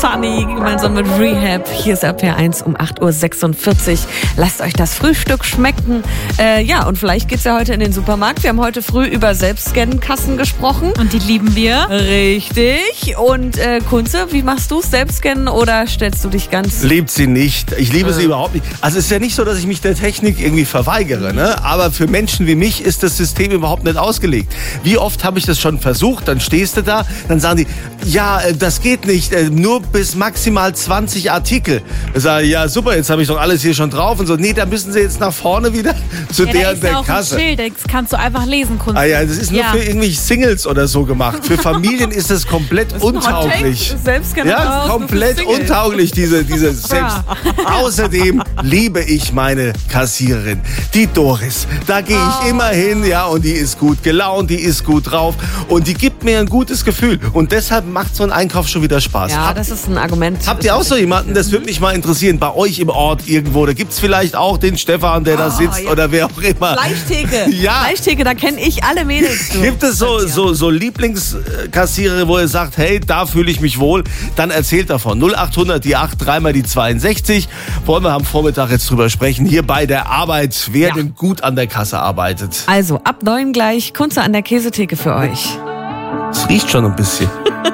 Sunny gemeinsam mit Rehab. Hier ist RPR1 um 8.46 Uhr. Lasst euch das Frühstück schmecken. Und vielleicht geht's ja heute in den Supermarkt. Wir haben heute früh über Selbstscannen-Kassen gesprochen. Und die lieben wir. Richtig. Und Kunze, wie machst du's? Selbstscannen oder stellst du dich ganz... Liebt sie nicht. Ich liebe sie überhaupt nicht. Also es ist ja nicht so, dass ich mich der Technik irgendwie verweigere, ne? Aber für Menschen wie mich ist das System überhaupt nicht ausgelegt. Wie oft habe ich das schon versucht? Dann stehst du da, dann sagen die, ja, das geht nicht, nur bis maximal 20 Artikel. Ich sage, ja super, jetzt habe ich doch alles hier schon drauf und so. Nee, da müssen sie jetzt nach vorne wieder zu der Kasse. Ein Schild, das kannst du einfach lesen, Kunst. Ah ja, das ist nur für irgendwelche Singles oder so gemacht. Für Familien ist das komplett untauglich. Ja, komplett untauglich, diese Selbst. Außerdem liebe ich meine Kassiererin, die Doris. Da gehe ich immer hin, ja, und die ist gut gelaunt, die ist gut drauf und die gibt mir ein gutes Gefühl. Und deshalb macht so ein Einkauf schon wieder Spaß. Ja, das ist ein Argument. Habt ihr auch so jemanden, das würde mich mal interessieren, bei euch im Ort irgendwo? Da gibt es vielleicht auch den Stefan, der da sitzt oder wer auch immer. Fleischtheke. Ja. Fleischtheke, da kenne ich alle Mädels. Gibt es so Lieblingskassierer, wo ihr sagt, hey, da fühle ich mich wohl? Dann erzählt davon. 0800 die 8, dreimal die 62. Wollen wir am Vormittag jetzt drüber sprechen. Hier bei der Arbeit, wer denn gut an der Kasse arbeitet. Also ab 9 gleich Kunze an der Käsetheke für euch. Es riecht schon ein bisschen.